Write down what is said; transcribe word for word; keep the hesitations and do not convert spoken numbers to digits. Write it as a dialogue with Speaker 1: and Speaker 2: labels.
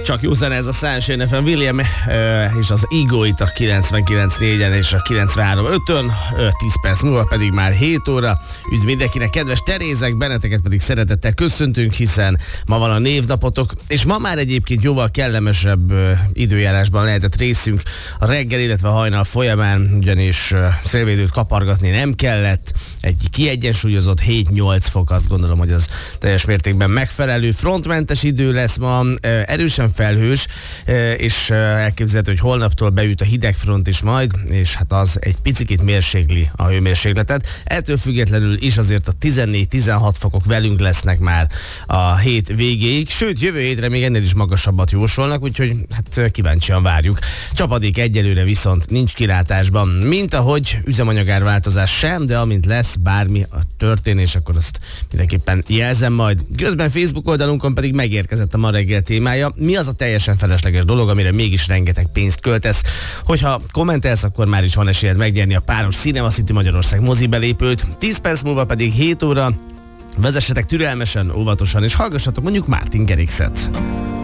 Speaker 1: Csak jó zene ez a Sunshine ef em, William és az Ego itt a kilencvenkilenc négyen és a kilencvenhárom ötön, tíz perc múlva pedig már hét óra. Üdv mindenkinek, kedves Terézek, benneteket pedig szeretettel köszöntünk, hiszen ma van a névnapotok, és ma már egyébként jóval kellemesebb időjárásban lehetett részünk a reggel, illetve a hajnal folyamán, ugyanis szélvédőt kapargatni nem kellett, egy kiegyensúlyozott hét-nyolc fok, azt gondolom, hogy az teljes mértékben megfelelő. Frontmentes idő lesz ma, erősen felhős, és elképzelhető, hogy holnaptól beüt a hidegfront is majd, és hát az egy picikét mérségli a hőmérsékletet. Ettől függetlenül is azért a tizennégy-tizenhat fokok velünk lesznek már a hét végéig, sőt jövő hétre még ennél is magasabbat jósolnak, úgyhogy hát kíváncsian várjuk. Csapadék egyelőre viszont nincs kilátásban, mint ahogy üzemanyagárváltozás sem, de amint lesz bármi a történés, akkor azt mindenképpen jelzem majd. Közben Facebook oldalunkon pedig megérkezett a ma reggel témája. Mi az a teljesen felesleges dolog, amire mégis rengeteg pénzt költesz? Hogyha kommentelsz, akkor már is van esélyed megnyerni a páros Cinema City Magyarország mozi belépőt. tíz perc múlva pedig hét óra. Vezessetek türelmesen, óvatosan, és hallgassatok mondjuk Martin Garrixet.